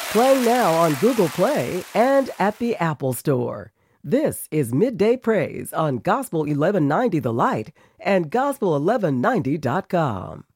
Play now on Google Play and at the Apple Store. This is Midday Praise on Gospel 1190 The Light and Gospel1190.com.